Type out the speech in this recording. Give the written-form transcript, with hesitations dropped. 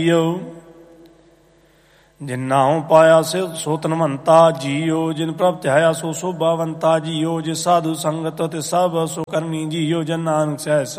ਜਿਨ ਨਾਉ ਪਾਇਆ ਸੋ ਧਨਵੰਤਾ ਜੀਓ। ਜਿਨ ਪ੍ਰਭ ਧਿਆਇਆ ਸੋ ਸੋਭਾਵੰਤਾ ਜੀਓ। ਜਿਸ ਸਾਧੂ ਸੰਗਤ ਤੇ ਸਭ ਸੋ ਕਰਮੀ ਜੀਓ। ਜਨ ਨਾਨਕ ਸਹਿ